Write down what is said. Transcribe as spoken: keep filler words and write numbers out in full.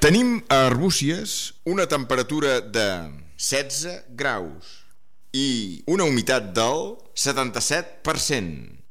Tenim a Arbúcies una temperatura de setze graus i una humitat del setanta-set per cent.